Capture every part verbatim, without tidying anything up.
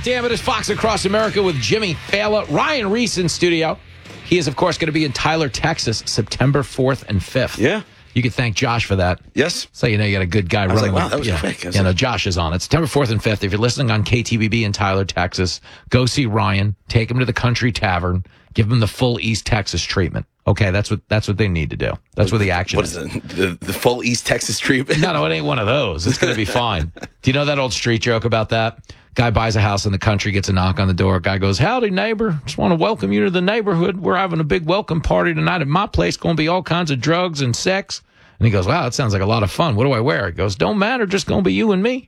damn it, is Fox Across America with Jimmy Fallon. Ryan Reese in studio. He is, of course, going to be in Tyler, Texas, September fourth and fifth. Yeah. You could thank Josh for that. Yes. So you know you got a good guy I was running. like, wow, that was yeah. quick. Yeah, no, Josh is on it. September fourth and fifth. If you're listening on K T V B in Tyler, Texas, go see Ryan. Take him to the Country Tavern. Give him the full East Texas treatment. Okay, that's what that's what they need to do. That's where the action What is. is it? The, the full East Texas treatment? No, no, it ain't one of those. It's going to be fine. Do you know that old street joke about that? Guy buys a house in the country, gets a knock on the door. Guy goes, howdy, neighbor. Just want to welcome you to the neighborhood. We're having a big welcome party tonight at my place. Going to be all kinds of drugs and sex. And he goes, wow, that sounds like a lot of fun. What do I wear? He goes, don't matter. Just going to be you and me.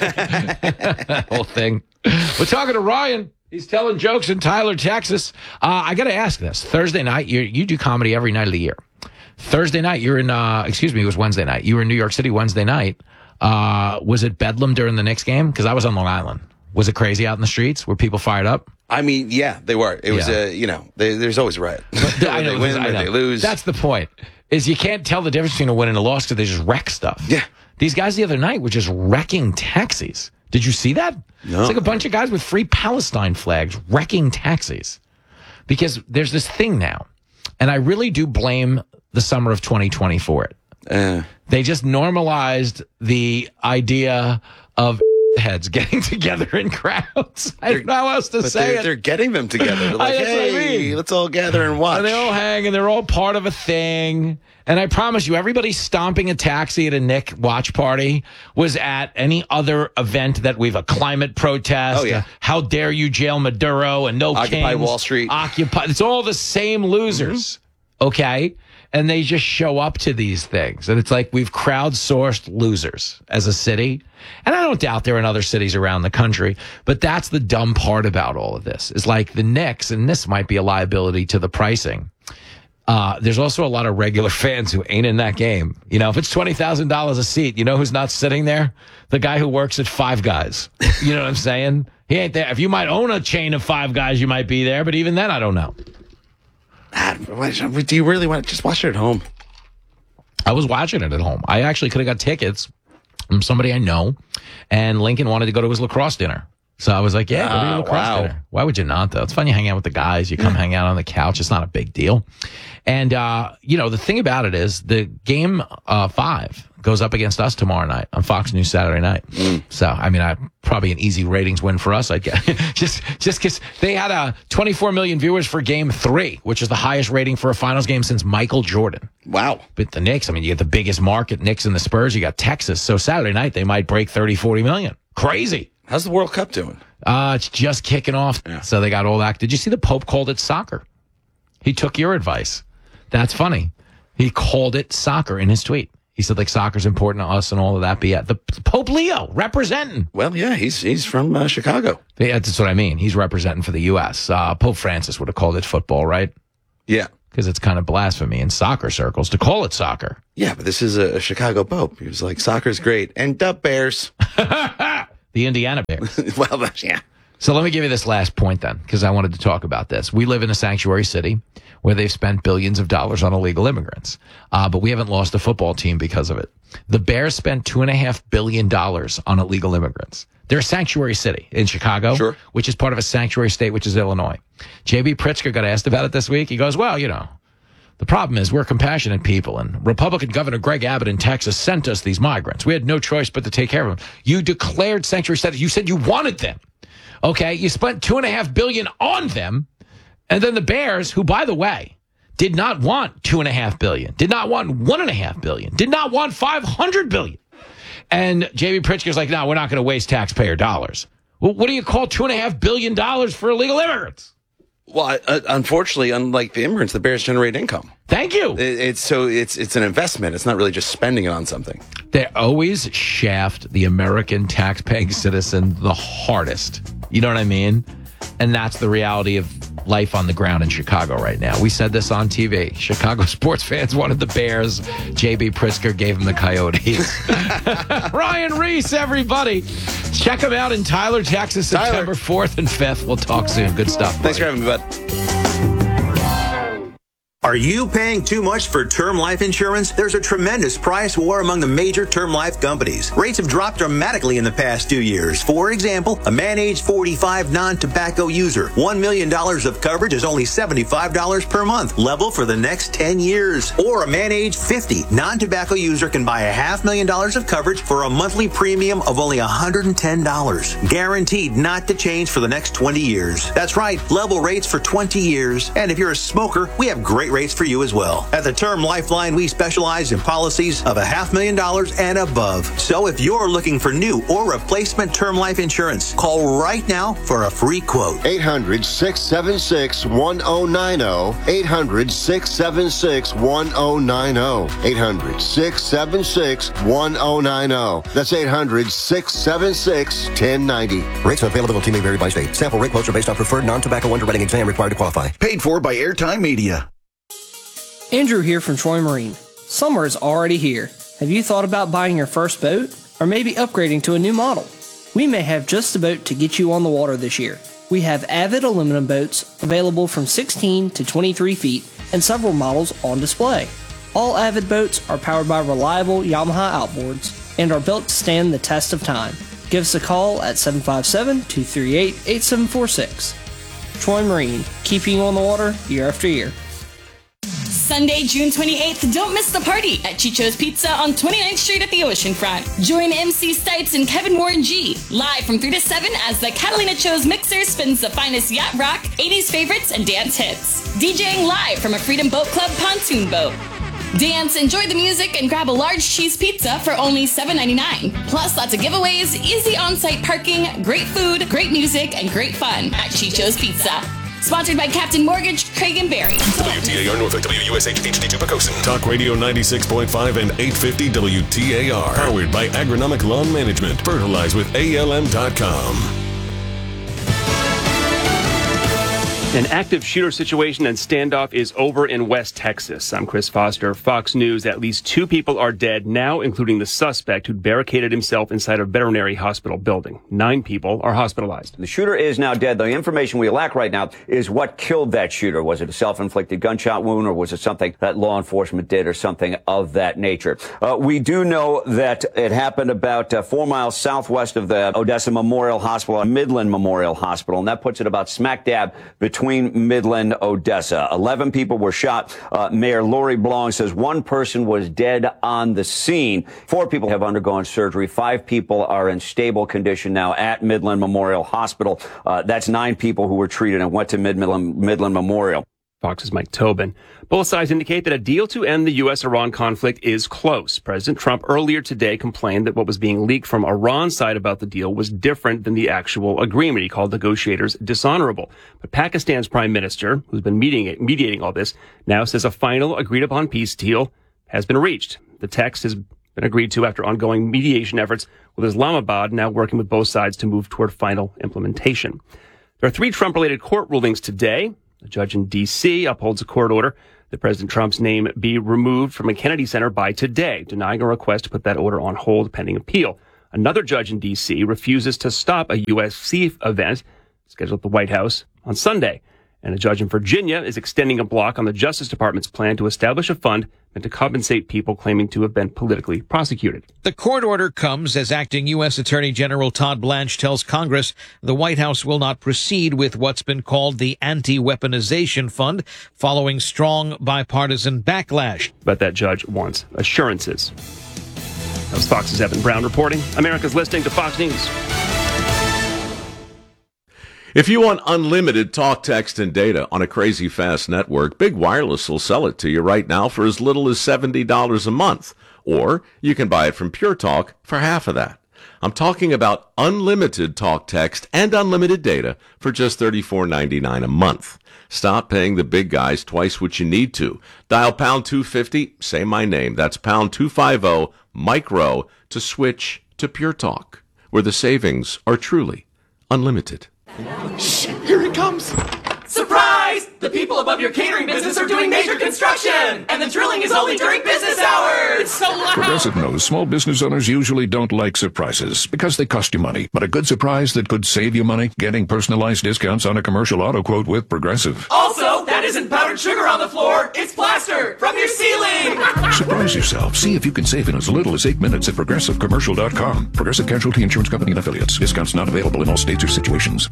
Whole thing. We're talking to Ryan. He's telling jokes in Tyler, Texas. Uh, I got to ask this. Thursday night, you you do comedy every night of the year. Thursday night, you're in, uh, excuse me, it was Wednesday night. You were in New York City Wednesday night. Uh, was it Bedlam during the Knicks game? Because I was on Long Island. Was it crazy out in the streets? Were people fired up? I mean, yeah, they were. It was, Yeah. uh, you know, they, there's always a riot. I know, they win I or know. they lose. That's the point. Is you can't tell the difference between a win and a loss because they just wreck stuff. Yeah. These guys the other night were just wrecking taxis. Did you see that? No. It's like a bunch of guys with free Palestine flags wrecking taxis. Because there's this thing now, and I really do blame the summer of twenty twenty for it. Uh, They just normalized the idea of heads getting together in crowds. I don't know how else to but say they're, it. they're getting them together. They're like, that's what I hey, mean. let's all gather and watch. And they all hang, and they're all part of a thing. And I promise you, everybody stomping a taxi at a Nick watch party was at any other event that we've a climate protest. Oh, yeah. uh, how dare you jail Maduro and no Occupy kings, Wall Street. Occupy. It's all the same losers. Mm-hmm. Okay. And they just show up to these things. And it's like we've crowdsourced losers as a city. And I don't doubt there are in other cities around the country. But that's the dumb part about all of this is like the Knicks, and this might be a liability to the pricing. Uh, there's also a lot of regular fans who ain't in that game. You know, if it's twenty thousand dollars a seat, you know who's not sitting there? The guy who works at Five Guys. You know what I'm saying? He ain't there. If you might own a chain of Five Guys, you might be there. But even then, I don't know. Ah, why- do you really want to just watch it at home? I was watching it at home. I actually could have got tickets from somebody I know, and Lincoln wanted to go to his lacrosse dinner. So I was like, yeah, go to your Ah, lacrosse wow. dinner. Why would you not, though? It's fun. You hang out with the guys. You come hang out on the couch. It's not a big deal. And, uh, you know, the thing about it is the game uh, five goes up against us tomorrow night on Fox News Saturday night. So, I mean, I probably an easy ratings win for us, I'd get. just just because they had uh, twenty-four million viewers for game three, which is the highest rating for a finals game since Michael Jordan. Wow. But the Knicks, I mean, you get the biggest market, Knicks and the Spurs. You got Texas. So Saturday night, they might break thirty, forty million. Crazy. How's the World Cup doing? Uh, it's just kicking off. Yeah. So they got all that. Did you see the Pope called it soccer? He took your advice. That's funny. He called it soccer in his tweet. He said, like, soccer's important to us and all of that. But yeah, the Pope Leo representing. Well, yeah, he's he's from uh, Chicago. Yeah, that's what I mean. He's representing for the U S. Uh, Pope Francis would have called it football, right? Yeah. Because it's kind of blasphemy in soccer circles to call it soccer. Yeah, but this is a, a Chicago Pope. He was like, soccer's great. And the Bears. The Indiana Bears. Well, that's- yeah. So let me give you this last point then, because I wanted to talk about this. We live in a sanctuary city where they've spent billions of dollars on illegal immigrants, uh, but we haven't lost a football team because of it. The Bears spent two and a half billion dollars on illegal immigrants. They're a sanctuary city in Chicago, Sure. which is part of a sanctuary state, which is Illinois. J B Pritzker got asked about it this week. He goes, well, you know, the problem is we're compassionate people, and Republican Governor Greg Abbott in Texas sent us these migrants. We had no choice but to take care of them. You declared sanctuary status. You said you wanted them. Okay, you spent two and a half billion on them, and then the Bears, who, by the way, did not want two and a half billion, did not want one and a half billion, did not want five hundred billion. And J B Pritzker's like, no, we're not going to waste taxpayer dollars. Well, what do you call two and a half billion dollars for illegal immigrants? Well, uh, unfortunately, unlike the immigrants, the Bears generate income. Thank you. It, it's so it's it's an investment. It's not really just spending it on something. They always shaft the American taxpaying citizen the hardest. You know what I mean? And that's the reality of life on the ground in Chicago right now. We said this on T V. Chicago sports fans wanted the Bears. J B Pritzker gave them the Coyotes. Ryan Reese, everybody. Check him out in Tyler, Texas, Tyler. September fourth and fifth. We'll talk soon. Good stuff. Thanks buddy. for having me, bud. Are you paying too much for term life insurance? There's a tremendous price war among the major term life companies. Rates have dropped dramatically in the past two years. For example, a man age forty-five non-tobacco user, one million dollars of coverage is only seventy-five dollars per month, level for the next ten years. Or a man age fifty non-tobacco user can buy a half million dollars of coverage for a monthly premium of only one hundred ten dollars. Guaranteed not to change for the next twenty years. That's right, level rates for twenty years. And if you're a smoker, we have great rates for you as well. At the Term Lifeline, we specialize in policies of a half million dollars and above. So if you're looking for new or replacement term life insurance, call right now for a free quote. eight hundred, six seven six, one oh nine oh. eight hundred, six seven six, one oh nine oh. eight hundred, six seven six, one oh nine oh. That's eight hundred, six seven six, one oh nine oh. Rates and availability may vary by state. Sample rate quotes are based on preferred non-tobacco underwriting exam required to qualify. Paid for by Airtime Media. Andrew here from Troy Marine. Summer is already here. Have you thought about buying your first boat? Or maybe upgrading to a new model? We may have just the boat to get you on the water this year. We have Avid aluminum boats available from sixteen to twenty-three feet and several models on display. All Avid boats are powered by reliable Yamaha outboards and are built to stand the test of time. Give us a call at seven five seven, two three eight, eight seven four six. Troy Marine, keeping you on the water year after year. Sunday, June twenty-eighth, don't miss the party at Chicho's Pizza on twenty-ninth Street at the oceanfront. Join M C Stipes and Kevin Warren G live from three to seven as the Catalina Cho's mixer spins the finest yacht rock, eighties favorites, and dance hits. DJing live from a Freedom Boat Club pontoon boat. Dance, enjoy the music, and grab a large cheese pizza for only seven ninety-nine. Plus, lots of giveaways, easy on-site parking, great food, great music, and great fun at Chicho's Pizza. Sponsored by Captain Mortgage, Craig and Barry. W T A R Norfolk, W U S H H D two Pocosin. Talk Radio ninety-six point five and eight fifty W T A R. Powered by Agronomic Lawn Management. Fertilize with A L M dot com. An active shooter situation and standoff is over in West Texas. I'm Chris Foster, Fox News. At least two people are dead now, including the suspect who barricaded himself inside a veterinary hospital building. Nine people are hospitalized. The shooter is now dead. The information we lack right now is what killed that shooter. Was it a self-inflicted gunshot wound, or was it something that law enforcement did, or something of that nature? Uh, we do know that it happened about uh, four miles southwest of the Odessa Memorial Hospital, Midland Memorial Hospital, and that puts it about smack dab between Between Midland, Odessa. Eleven people were shot. Uh, Mayor Lori Blong says one person was dead on the scene. Four people have undergone surgery. Five people are in stable condition now at Midland Memorial Hospital. Uh, that's nine people who were treated and went to Midland, Midland Memorial. Fox's Mike Tobin. Both sides indicate that a deal to end the U S Iran conflict is close. President Trump earlier today complained that what was being leaked from Iran's side about the deal was different than the actual agreement. He called negotiators dishonorable. But Pakistan's prime minister, who's been mediating, mediating all this, now says a final agreed-upon peace deal has been reached. The text has been agreed to after ongoing mediation efforts, with Islamabad now working with both sides to move toward final implementation. There are three Trump-related court rulings today. A judge in D C upholds a court order that President Trump's name be removed from a Kennedy Center by today, denying a request to put that order on hold pending appeal. Another judge in D C refuses to stop a U F C event scheduled at the White House on Sunday. And a judge in Virginia is extending a block on the Justice Department's plan to establish a fund meant to compensate people claiming to have been politically prosecuted. The court order comes as acting U S Attorney General Todd Blanche tells Congress the White House will not proceed with what's been called the Anti-Weaponization Fund, following strong bipartisan backlash. But that judge wants assurances. That was Fox's Evan Brown reporting. America's listening to Fox News. If you want unlimited talk, text, and data on a crazy fast network, Big Wireless will sell it to you right now for as little as seventy dollars a month. Or you can buy it from Pure Talk for half of that. I'm talking about unlimited talk, text, and unlimited data for just thirty-four ninety-nine a month. Stop paying the big guys twice what you need to. Dial pound two fifty, say my name. That's pound two fifty, micro, to switch to Pure Talk, where the savings are truly unlimited. Shh, here he comes. Surprise! Surprise! The people above your catering business are doing major construction, and the drilling is only during business hours! It's so loud! Progressive knows small business owners usually don't like surprises because they cost you money. But a good surprise that could save you money? Getting personalized discounts on a commercial auto quote with Progressive. Also, that isn't powdered sugar on the floor, it's plaster from your ceiling! Surprise yourself. See if you can save in as little as eight minutes at progressive commercial dot com. Progressive Casualty Insurance Company and Affiliates. Discounts not available in all states or situations.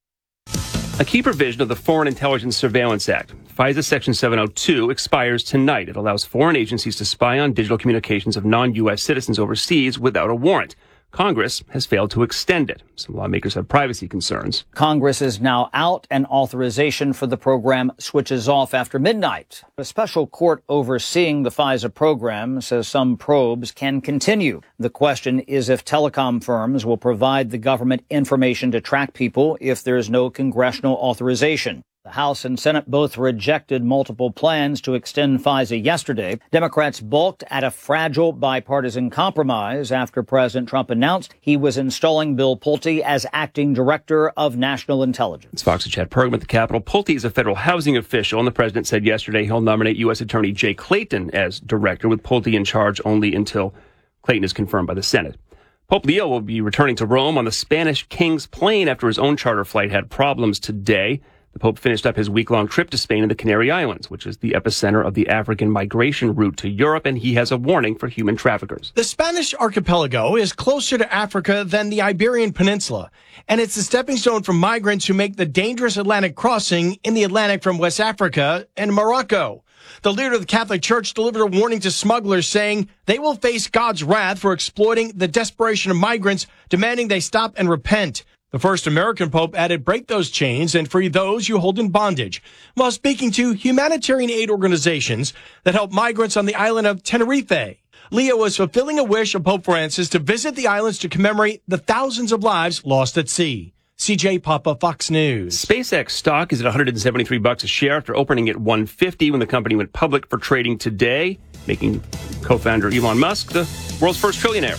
A key provision of the Foreign Intelligence Surveillance Act, FISA Section seven oh two, expires tonight. It allows foreign agencies to spy on digital communications of non-U S citizens overseas without a warrant. Congress has failed to extend it. Some lawmakers have privacy concerns. Congress is now out and authorization for the program switches off after midnight. A special court overseeing the FISA program says some probes can continue. The question is if telecom firms will provide the government information to track people if there is no congressional authorization. The House and Senate both rejected multiple plans to extend FISA yesterday. Democrats balked at a fragile bipartisan compromise after President Trump announced he was installing Bill Pulte as acting director of national intelligence. It's Fox's Chad Pergam at the Capitol. Pulte is a federal housing official, and the president said yesterday he'll nominate U S. Attorney Jay Clayton as director, with Pulte in charge only until Clayton is confirmed by the Senate. Pope Leo will be returning to Rome on the Spanish king's plane after his own charter flight had problems today. The Pope finished up his week-long trip to Spain and the Canary Islands, which is the epicenter of the African migration route to Europe, and he has a warning for human traffickers. The Spanish archipelago is closer to Africa than the Iberian Peninsula, and it's a stepping stone for migrants who make the dangerous Atlantic crossing in the Atlantic from West Africa and Morocco. The leader of the Catholic Church delivered a warning to smugglers saying they will face God's wrath for exploiting the desperation of migrants, demanding they stop and repent. The first American pope added, break those chains and free those you hold in bondage, while speaking to humanitarian aid organizations that help migrants on the island of Tenerife. Leo was fulfilling a wish of Pope Francis to visit the islands to commemorate the thousands of lives lost at sea. C J Papa, Fox News. SpaceX stock is at one hundred seventy-three bucks a share after opening at one hundred fifty when the company went public for trading today, making co-founder Elon Musk the world's first trillionaire.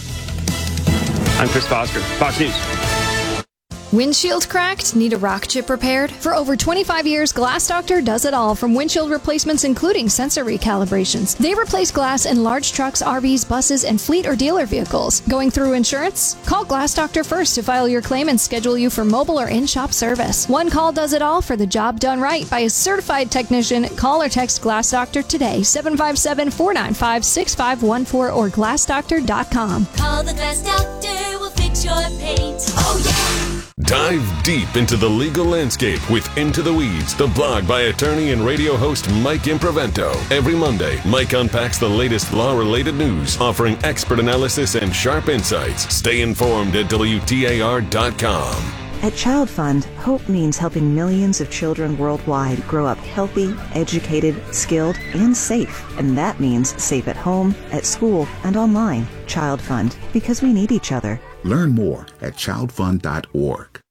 I'm Chris Foster, Fox News. Windshield cracked? Need a rock chip repaired? For over twenty-five years, Glass Doctor does it all, from windshield replacements including sensor recalibrations. They replace glass in large trucks, R Vs, buses, and fleet or dealer vehicles. Going through insurance? Call Glass Doctor first to file your claim and schedule you for mobile or in-shop service. One call does it all for the job done right by a certified technician. Call or text Glass Doctor today, seven five seven, four nine five, six five one four or glass doctor dot com. Call the Glass Doctor, we'll fix your paint. Oh, yeah! Dive deep into the legal landscape with Into the Weeds, the blog by attorney and radio host Mike Improvento. Every Monday, Mike unpacks the latest law-related news, offering expert analysis and sharp insights. Stay informed at W T A R dot com. At Child Fund, hope means helping millions of children worldwide grow up healthy, educated, skilled, and safe. And that means safe at home, at school, and online. Child Fund, because we need each other. Learn more at child fund dot org.